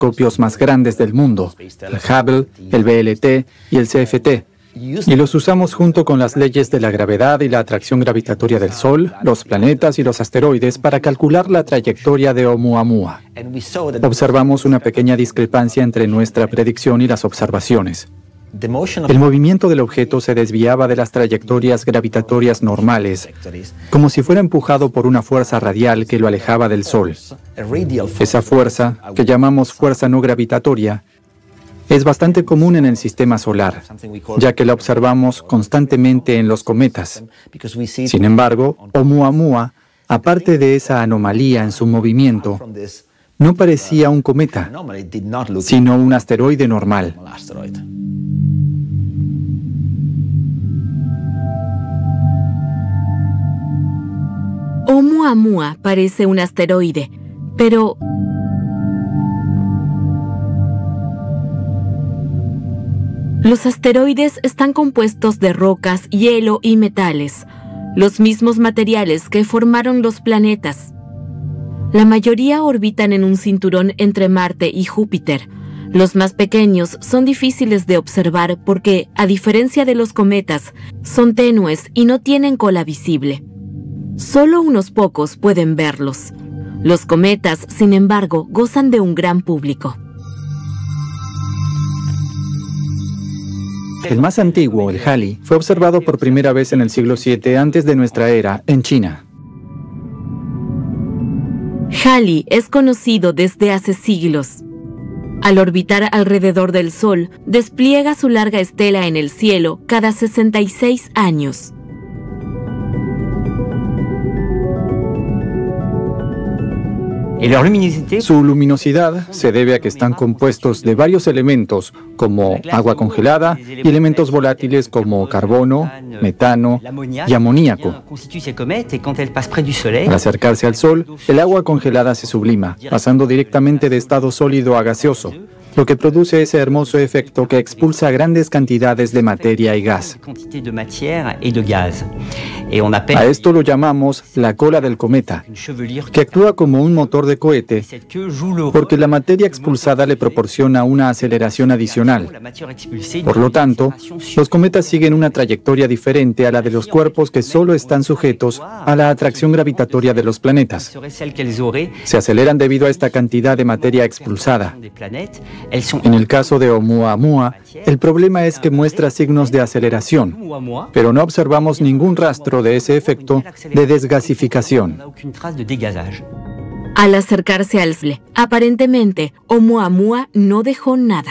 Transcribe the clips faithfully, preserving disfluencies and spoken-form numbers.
telescopios más grandes del mundo, el Hubble, el V L T y el C F T. Y los usamos junto con las leyes de la gravedad y la atracción gravitatoria del Sol, los planetas y los asteroides para calcular la trayectoria de Oumuamua. Observamos una pequeña discrepancia entre nuestra predicción y las observaciones. El movimiento del objeto se desviaba de las trayectorias gravitatorias normales, como si fuera empujado por una fuerza radial que lo alejaba del Sol. Esa fuerza, que llamamos fuerza no gravitatoria, es bastante común en el sistema solar, ya que la observamos constantemente en los cometas. Sin embargo, Oumuamua, aparte de esa anomalía en su movimiento, no parecía un cometa, sino un asteroide normal. Oumuamua parece un asteroide, pero los asteroides están compuestos de rocas, hielo y metales, los mismos materiales que formaron los planetas. La mayoría orbitan en un cinturón entre Marte y Júpiter. Los más pequeños son difíciles de observar porque, a diferencia de los cometas, son tenues y no tienen cola visible. Solo unos pocos pueden verlos. Los cometas, sin embargo, gozan de un gran público. El más antiguo, el Halley, fue observado por primera vez en el siglo siete antes de nuestra era, en China. Halley es conocido desde hace siglos. Al orbitar alrededor del Sol, despliega su larga estela en el cielo cada sesenta y seis años. Su luminosidad se debe a que están compuestos de varios elementos como agua congelada y elementos volátiles como carbono, metano y amoníaco. Al acercarse al Sol, el agua congelada se sublima, pasando directamente de estado sólido a gaseoso, lo que produce ese hermoso efecto que expulsa grandes cantidades de materia y gas. A esto lo llamamos la cola del cometa, que actúa como un motor de cohete porque la materia expulsada le proporciona una aceleración adicional. Por lo tanto, los cometas siguen una trayectoria diferente a la de los cuerpos que solo están sujetos a la atracción gravitatoria de los planetas. Se aceleran debido a esta cantidad de materia expulsada. En el caso de Oumuamua, el problema es que muestra signos de aceleración, pero no observamos ningún rastro de ese efecto de desgasificación. Al acercarse al Sol, aparentemente, Oumuamua no dejó nada.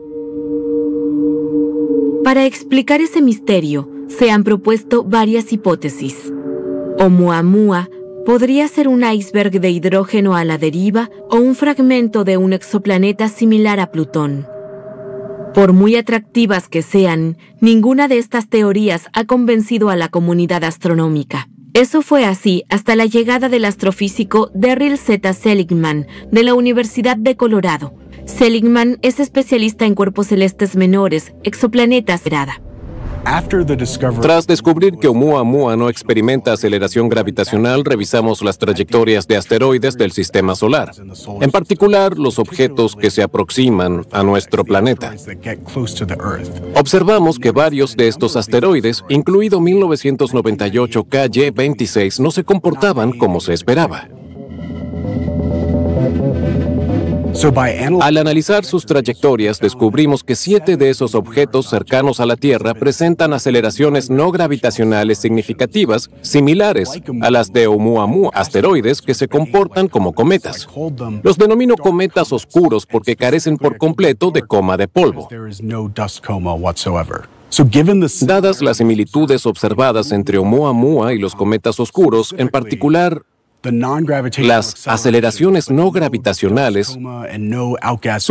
Para explicar ese misterio, se han propuesto varias hipótesis. Oumuamua podría ser un iceberg de hidrógeno a la deriva o un fragmento de un exoplaneta similar a Plutón. Por muy atractivas que sean, ninguna de estas teorías ha convencido a la comunidad astronómica. Eso fue así hasta la llegada del astrofísico Darryl Z. Seligman de la Universidad de Colorado. Seligman es especialista en cuerpos celestes menores, exoplanetas. Tras descubrir que Oumuamua no experimenta aceleración gravitacional, revisamos las trayectorias de asteroides del sistema solar, en particular los objetos que se aproximan a nuestro planeta. Observamos que varios de estos asteroides, incluido mil novecientos noventa y ocho K Y veintiséis, no se comportaban como se esperaba. Al analizar sus trayectorias, descubrimos que siete de esos objetos cercanos a la Tierra presentan aceleraciones no gravitacionales significativas, similares a las de Oumuamua, asteroides que se comportan como cometas. Los denomino cometas oscuros porque carecen por completo de coma de polvo. Dadas las similitudes observadas entre Oumuamua y los cometas oscuros, en particular las aceleraciones no gravitacionales,